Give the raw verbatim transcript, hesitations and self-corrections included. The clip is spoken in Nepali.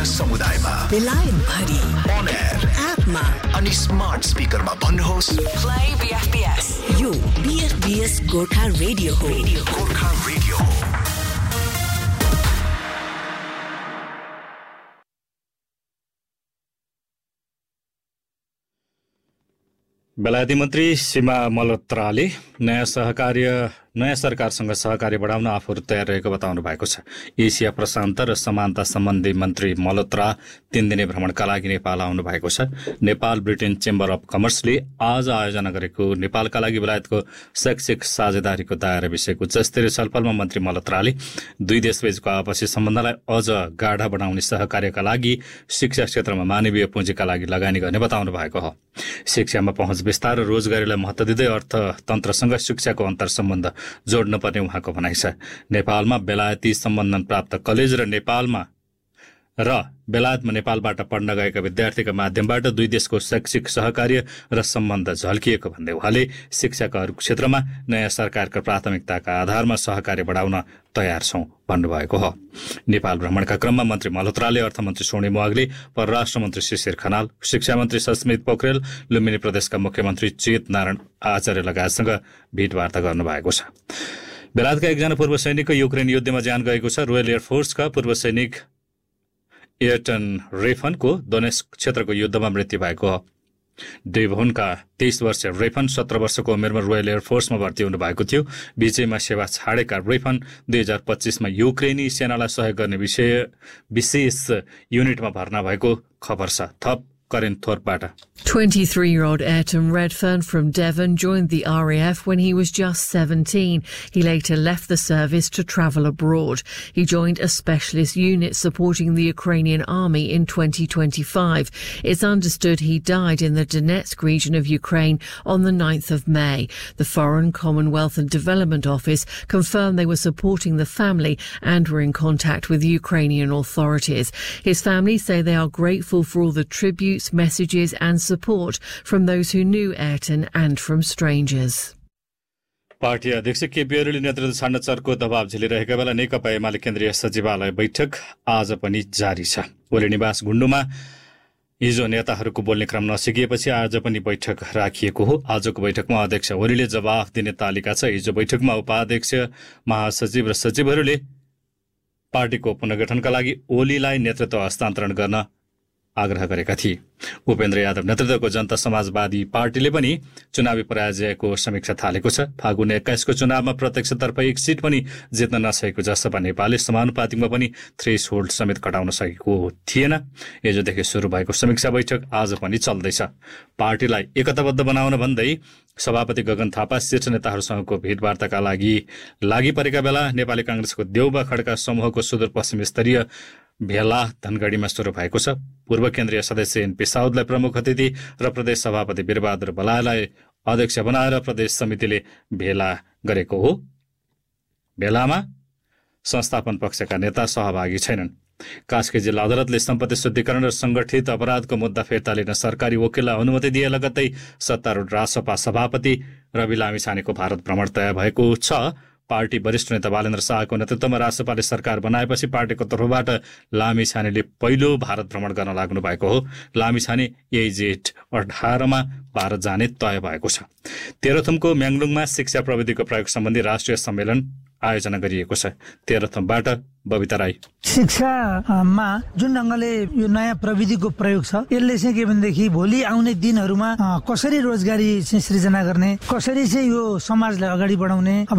समुदायमा बेलायत भरि on air एपमा अनि स्मार्ट स्पिकरमा भन्नुहोस् प्ले बीएफपीएस। यो बीएफपीएस गोर्खा रेडियो हो। गोर्खा रेडियो हो। बेलायती मन्त्री सीमा मल्होत्राले नयाँ सहकार्य नयाँ सरकारसँग सहकार्य बढाउन आफूहरू तयार रहेको बताउनु भएको छ। एसिया प्रशान्त र समानता सम्बन्धी मन्त्री मल्होत्रा तीन दिने भ्रमणका लागि नेपाल आउनु भएको छ। नेपाल ब्रिटेन चेम्बर अफ कमर्सले आज आयोजना गरेको नेपालका लागि बेलायतको शैक्षिक साझेदारीको दायरा विषयको उच्चस्तरीय छलफलमा मन्त्री मल्होत्राले दुई देशबीचको आपसी सम्बन्धलाई अझ गाढा बनाउने सहकार्यका लागि शिक्षा क्षेत्रमा मानवीय पुँजीका लागि लगानी गर्ने बताउनु भएको हो। शिक्षामा पहुँच विस्तार र रोजगारीलाई महत्त्व दिँदै अर्थतन्त्रसँग शिक्षाको अन्तर सम्बन्ध जोड्न पर्ने उहाँको भनाइ छ। नेपालमा बेलायती सम्बन्धन प्राप्त कलेज र नेपालमा र बेलायतमा नेपालबाट पढ्न गएका विद्यार्थीका माध्यमबाट दुई देशको शैक्षिक सहकार्य र सम्बन्ध झल्किएको भन्दै उहाँले शिक्षाका अरू क्षेत्रमा नयाँ सरकारका प्राथमिकताका आधारमा सहकार्य बढाउन तयार छौं भन्नुभएको हो। नेपाल भ्रमणका क्रममा मन्त्री मल्होत्राले अर्थमन्त्री सोर्णेम वाग्ले, परराष्ट्र मन्त्री शिशिर खनाल, शिक्षा मन्त्री सस्मित पोखरेल, लुम्बिनी प्रदेशका मुख्यमन्त्री चेत नारायण आचार्य लगायतसँग भेटवार्ता गर्नुभएको छ। बेलायतका एकजना पूर्व सैनिकको युक्रेन युद्धमा ज्यान गएको छ। रोयल एयरफोर्सका पूर्व सैनिक एयरटन रेफनको दोनेस्क क्षेत्रको युद्धमा मृत्यु भएको हो। डेभोनका तेइस वर्षीय रेफन सत्र वर्षको उमेरमा रोयल एयरफोर्समा भर्ती हुनु भएको थियो। विजयमा सेवा छाडेका रेफन दुई हजार पच्चीसमा युक्रेनी सेनालाई सहयोग गर्ने विषय विशेष युनिटमा भर्ना भएको खबर छ। थप करेन थोरबाट। twenty-three-year-old Ayrton Redfern from Devon joined the R A F when he was just seventeen. He later left the service to travel abroad. He joined a specialist unit supporting the Ukrainian army in twenty twenty-five. It's understood he died in the Donetsk region of Ukraine on the ninth of May. The Foreign, Commonwealth and Development Office confirmed they were supporting the family and were in contact with Ukrainian authorities. His family say they are grateful for all the tributes, messages and support from those who knew Ayrton and from strangers. Party अध्यक्ष केपी ओलीले नेतृत्व छाड्न चर्को दबाव झेलिरहेका बेला नेकपा एमाले केन्द्रीय सचिवालय बैठक आज पनि जारी छ। ओली निवास गुण्डुमा हिजो नेताहरूको बोल्ने क्रम नसिकिएपछि आज पनि बैठक राखिएको हो। आजको बैठकमा अध्यक्ष ओलीले जवाफ दिने तालिका छ। हिजो बैठकमा उपाध्यक्ष, महासचिव र सचिवहरूले पार्टीको पुनर्गठनका लागि ओलीलाई नेतृत्व हस्तान्तरण गर्न आग्रह गरेका थिए। उपेन्द्र यादव नेतृत्वको जनता समाजवादी पार्टीले पनि चुनावी पराजयको समीक्षा थालेको छ। फागुन एक्काइसको चुनावमा प्रत्यक्षतर्फ एक सिट पनि जित्न नसकेको जसपा नेपालले समानुपातिकमा पनि थ्रेस होल्ड समेत घटाउन सकेको थिएन। हिजोदेखि सुरु भएको समीक्षा बैठक आज पनि चल्दैछ। पार्टीलाई एकताबद्ध बनाउन भन्दै सभापति गगन थापा शीर्ष नेताहरूसँगको भेटवार्ताका लागि लागि परेका बेला नेपाली कांग्रेसको देउबा खड्का समूहको सुदूरपश्चिम स्तरीय भेला धनगढीमा सुरु भएको छ। पूर्व केन्द्रीय सदस्य एनपी साउदलाई प्रमुख अतिथि र प्रदेश सभापति वीरबहादुर बलालाई अध्यक्ष बनाएर प्रदेश समितिले भेला गरेको हो। भेलामा संस्थापन पक्षका नेता सहभागी छैनन्। कास्की जिल्ला अदालतले सम्पत्ति शुद्धिकरण र संगठित अपराधको मुद्दा फिर्ता लिन सरकारी वकिललाई अनुमति दिए लगत्तै सत्तारूढ रासपा सभापति रवि लामिछानेको भारत भ्रमण तय भएको छ। पार्टी वरिष्ठ नेता बालेन्द्र शाहको नेतृत्वमा रासपाले सरकार बनाएपछि पार्टीको तर्फबाट लामिछानेले पहिलो भारत भ्रमण गर्न लाग्नु भएको हो। लामिछाने यही जेठ अठारमा भारत जाने तय भएको छ। तेह्रथुमको म्याङलुङमा शिक्षा प्रविधिको प्रयोग सम्बन्धी राष्ट्रिय सम्मेलन आयोजना गरिएको छ। तेह्रथुमबाट बबिता राई। शिक्षामा जुन ढङ्गले यो नयाँ प्रविधिको प्रयोग छ यसले चाहिँ के भनेदेखि भोलि आउने दिनहरूमा कसरी रोजगारी चाहिँ सृजना गर्ने, कसरी चाहिँ यो समाजलाई अगाडि बढाउने